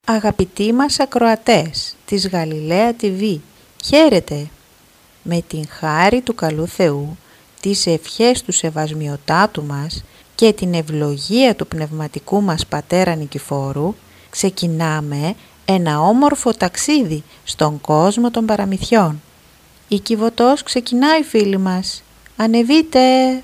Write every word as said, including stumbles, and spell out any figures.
Αγαπητοί μας ακροατές της Γαλιλαία τι βι, χαίρετε! Με την χάρη του καλού Θεού, τις ευχές του Σεβασμιωτάτου μας και την ευλογία του πνευματικού μας Πατέρα Νικηφόρου, ξεκινάμε ένα όμορφο ταξίδι στον κόσμο των παραμυθιών. Η Κιβωτός ξεκινάει, φίλοι μας. Ανεβείτε!